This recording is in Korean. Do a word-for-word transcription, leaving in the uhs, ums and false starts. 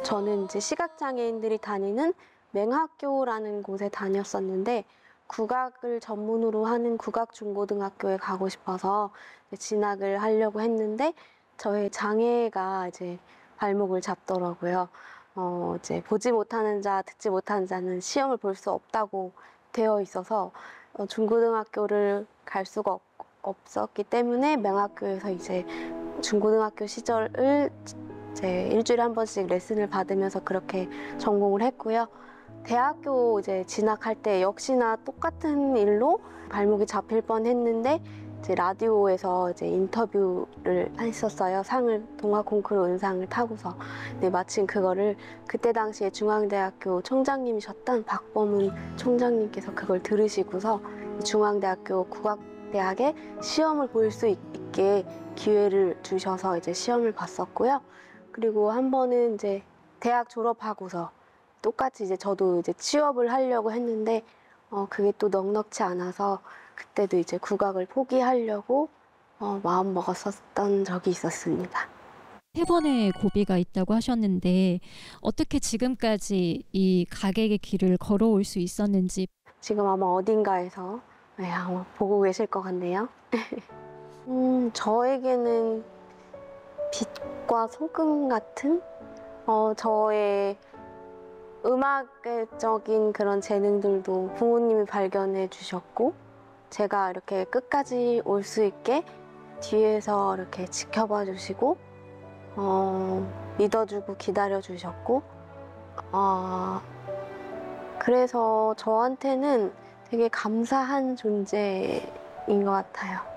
저는 이제 시각장애인들이 다니는 맹학교라는 곳에 다녔었는데 국악을 전문으로 하는 국악중고등학교에 가고 싶어서 진학을 하려고 했는데 저의 장애가 이제 발목을 잡더라고요. 어, 이제 보지 못하는 자, 듣지 못하는 자는 시험을 볼 수 없다고 되어 있어서 어, 중고등학교를 갈 수가 없, 없었기 때문에 맹학교에서 이제 중고등학교 시절을 이제 일주일에 한 번씩 레슨을 받으면서 그렇게 전공을 했고요. 대학교 이제 진학할 때 역시나 똑같은 일로 발목이 잡힐 뻔했는데 이제 라디오에서 이제 인터뷰를 했었어요. 상을 동아 콩쿠르 은상을 타고서. 근데 마침 그거를 그때 당시에 중앙대학교 총장님이셨던 박범은 총장님께서 그걸 들으시고서 중앙대학교 국악대학에 시험을 볼 수 있게 기회를 주셔서 이제 시험을 봤었고요. 그리고 한 번은 이제 대학 졸업하고서 똑같이 이제 저도 이제 취업을 하려고 했는데 어 그게 또 넉넉치 않아서 그때도 이제 국악을 포기하려고 어 마음 먹었었던 적이 있었습니다. 세 번의 고비가 있다고 하셨는데 어떻게 지금까지 이 가객의 길을 걸어올 수 있었는지. 지금 아마 어딘가에서 네, 아마 보고 계실 것 같네요. 음, 저에게는 빛과 소금 같은 어, 저의 음악적인 그런 재능들도 부모님이 발견해 주셨고 제가 이렇게 끝까지 올 수 있게 뒤에서 이렇게 지켜봐 주시고 어, 믿어주고 기다려 주셨고 어, 그래서 저한테는 되게 감사한 존재인 것 같아요.